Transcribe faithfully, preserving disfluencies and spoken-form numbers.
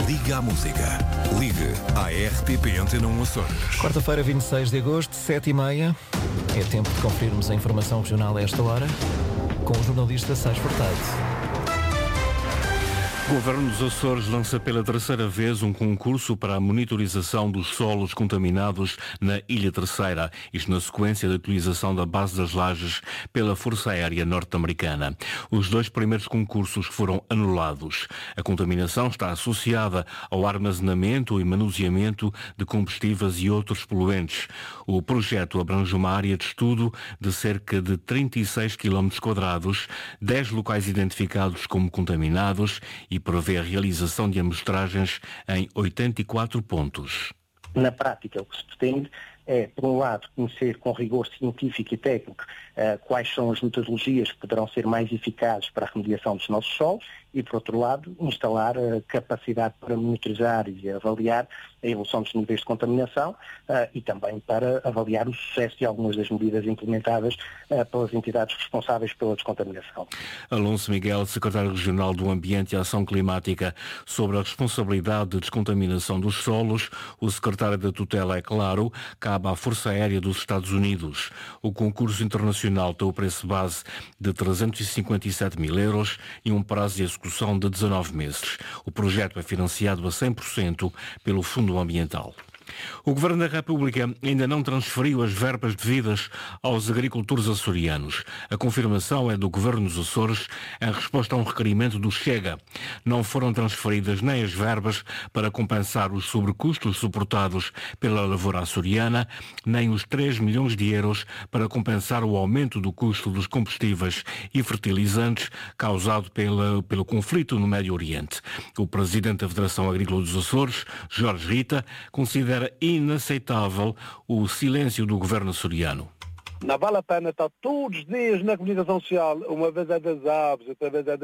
Liga à música. Ligue à R T P Antena um Açores. Quarta-feira, vinte e seis de agosto, sete e meia. É tempo de conferirmos a informação regional a esta hora com o jornalista Sais Furtado. O Governo dos Açores lança pela terceira vez um concurso para a monitorização dos solos contaminados na Ilha Terceira, isto na sequência da utilização da base das Lajes pela Força Aérea Norte-Americana. Os dois primeiros concursos foram anulados. A contaminação está associada ao armazenamento e manuseamento de combustíveis e outros poluentes. O projeto abrange uma área de estudo de cerca de trinta e seis quilómetros quadrados, dez locais identificados como contaminados e prevê a realização de amostragens em oitenta e quatro pontos. Na prática, o que se pretende é, por um lado, conhecer com rigor científico e técnico uh, quais são as metodologias que poderão ser mais eficazes para a remediação dos nossos solos e, por outro lado, instalar a capacidade para monitorizar e avaliar a evolução dos níveis de contaminação uh, e também para avaliar o sucesso de algumas das medidas implementadas uh, pelas entidades responsáveis pela descontaminação. Alonso Miguel, secretário regional do Ambiente e Ação Climática, sobre a responsabilidade de descontaminação dos solos, o secretário da tutela é claro, cabe à Força Aérea dos Estados Unidos. O concurso internacional tem o preço base de trezentos e cinquenta e sete mil euros e um prazo de execução de dezanove meses. O projeto é financiado a cem por cento pelo Fundo Ambiental. O Governo da República ainda não transferiu as verbas devidas aos agricultores açorianos. A confirmação é do Governo dos Açores em resposta a um requerimento do Chega. Não foram transferidas nem as verbas para compensar os sobrecustos suportados pela lavoura açoriana, nem os três milhões de euros para compensar o aumento do custo dos combustíveis e fertilizantes causado pela, pelo conflito no Médio Oriente. O Presidente da Federação Agrícola dos Açores, Jorge Rita, considera inaceitável o silêncio do governo açoriano. Não vale a pena estar todos os dias na comunicação social, uma vez é das aves, outra vez é